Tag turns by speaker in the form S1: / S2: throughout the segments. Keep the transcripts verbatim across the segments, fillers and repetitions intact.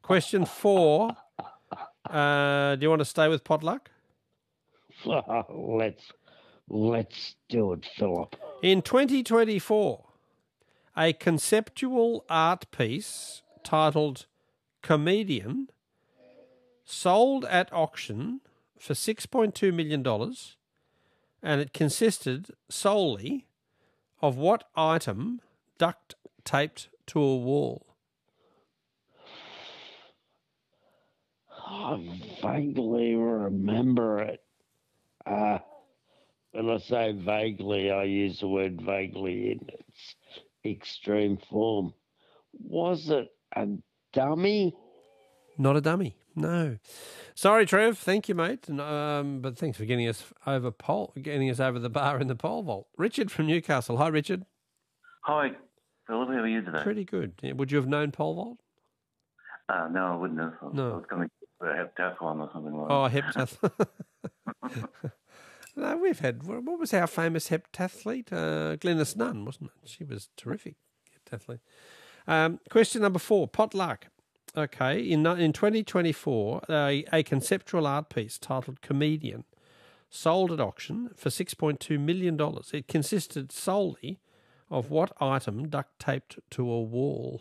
S1: Question four. Uh, do you want to stay with potluck?
S2: let's let's do it, Philip.
S1: In twenty twenty-four, a conceptual art piece titled Comedian sold at auction for six point two million dollars, and it consisted solely of what item duct taped to a wall?
S2: I vaguely remember it. Uh, when I say vaguely, I use the word vaguely in its extreme form. Was it a dummy?
S1: Not a dummy, no. Sorry, Trev. Thank you, mate. And, um, but thanks for getting us over pole, getting us over the bar in the pole vault. Richard from Newcastle. Hi, Richard.
S3: Hi, Philip. How are you today?
S1: Pretty good. Yeah, would you have known pole vault?
S3: Uh, no, I wouldn't have. I
S1: No.
S3: was going to get a heptathlon or something like
S1: Oh, heptathlon. No, we've had, what was our famous heptathlete? Uh, Glenys Nunn, wasn't it? She was terrific heptathlete. Um, question number four, potluck. Okay, in in twenty twenty-four, a, a conceptual art piece titled Comedian sold at auction for six point two million dollars. It consisted solely of what item duct taped to a wall?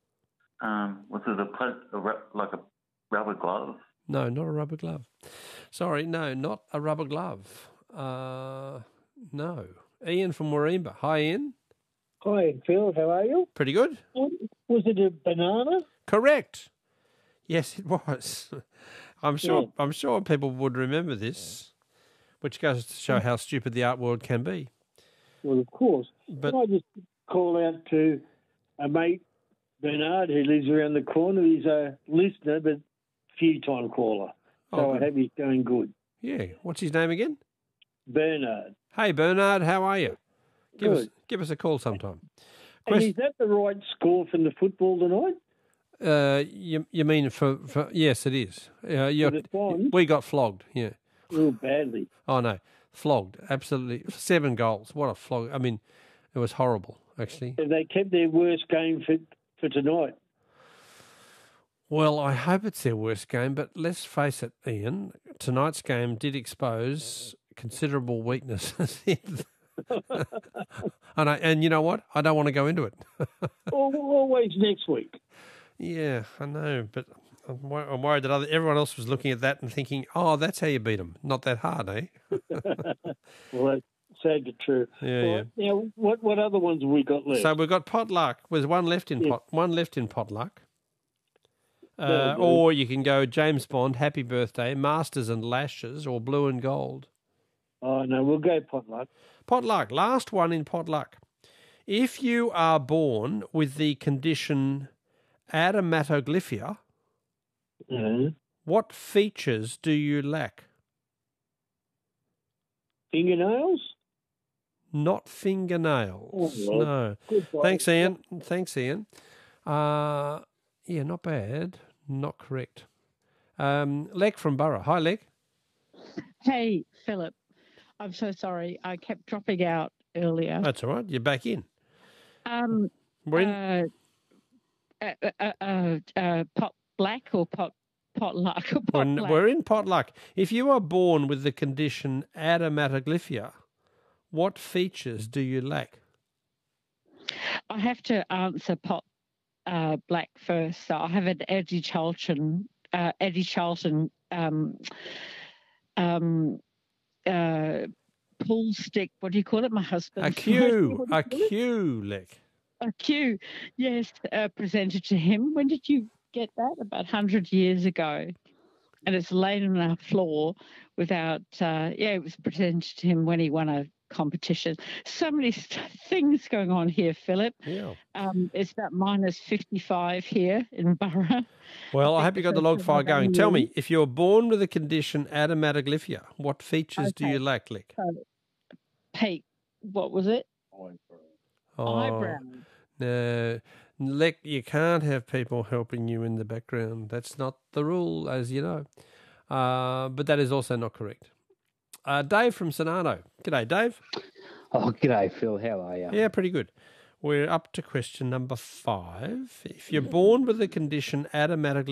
S3: Um, was it a, pla- a ra- like a rubber glove?
S1: No, not a rubber glove. Sorry, no, not a rubber glove. Uh, no. Ian from Warringah. Hi, Ian.
S4: Hi, Phil. How are you?
S1: Pretty good.
S4: Was it a banana?
S1: Correct. Yes, it was. I'm sure.
S4: Yeah.
S1: I'm sure people would remember this, which goes to show how stupid the art world can be.
S4: Well, of course.
S1: But
S4: Can I just call out to a mate, Bernard, who lives around the corner. He's a listener, but few-time caller. So
S1: Oh,
S4: I
S1: good.
S4: hope he's going good.
S1: yeah, what's his name again?
S4: Bernard.
S1: Hey, Bernard, how are you? Give us
S4: Good.
S1: give us a call sometime.
S4: And
S1: Question,
S4: is that the right score from the football tonight?
S1: uh, you you mean for, for yes, it is. Uh, you're,
S4: For the Swans?
S1: we got flogged. Yeah.
S4: Oh, badly.
S1: Oh no, flogged. Absolutely, seven goals. What a flog! I mean, it was horrible. Actually.
S4: Have they kept their worst game for, for tonight?
S1: Well, I hope it's their worst game, but let's face it, Ian. Tonight's game did expose considerable weaknesses. in- and I, and you know what? I don't want to go into it.
S4: Al- Always next week.
S1: Yeah, I know, but I'm, wor- I'm worried that other, everyone else was looking at that and thinking, "Oh, that's how you beat them. Not that hard, eh?"
S4: Well, that's sad but true.
S1: Yeah,
S4: Well, Now, what, what other ones have we got left?
S1: So we've got potluck. There's one left in
S4: Yeah.
S1: pot. One left in potluck.
S4: That'll
S1: Uh,
S4: do.
S1: or you can go James Bond, Happy Birthday, Masters and Lashes, or Blue and Gold.
S4: Oh, no, we'll go potluck.
S1: Potluck. Last one in potluck. If you are born with the condition adermatoglyphia,
S4: Uh,
S1: what features do you lack?
S4: fingernails?
S1: Not fingernails.
S4: Oh, well,
S1: No.
S4: goodbye.
S1: Thanks, Ian. Thanks, Ian. Uh, yeah, not bad. Not correct. Um, Lek from Borough. Hi, Lek.
S5: Hey, Philip. I'm so sorry. I kept dropping out earlier.
S1: That's all right. You're back in.
S5: Um,
S1: We're in.
S5: uh, uh, uh, uh, uh, pot black or pot potluck or pot
S1: We're,
S5: black?
S1: we're in potluck. If you are born with the condition adermatoglyphia, what features do you lack?
S5: I have to answer pot uh, black first. So I have an Eddie Charlton, uh, Eddie Charlton um, um, uh, pool stick. What do you call it? My husband.
S1: A cue. A cue, Lek.
S5: A cue, yes, uh, presented to him. When did you get that? About one hundred years ago. And it's laid on our floor without, uh, yeah, it was presented to him when he won a competition. So many st- things going on here, Philip.
S1: Yeah.
S5: Um, it's about minus fifty-five here in Borough.
S1: Well, I,
S5: I
S1: hope
S5: think
S1: you got the
S5: the
S1: log
S5: first
S1: fire
S5: one
S1: going.
S5: I
S1: Tell
S5: knew-
S1: me, if you're born with the condition adermatoglyphia, what features do
S5: Okay.
S1: you lack, Lek?
S5: Pete, what was it?
S1: Oh,
S5: Eyebrow.
S1: No, Lek, you can't have people helping you in the background. That's not the rule, as you know. Uh, but that is also not correct. Uh, Dave from Sonado. G'day, Dave.
S2: Oh, g'day, Phil. How are you?
S1: Yeah, pretty good. We're up to question number five. If you're born with the condition adermatoglyphia,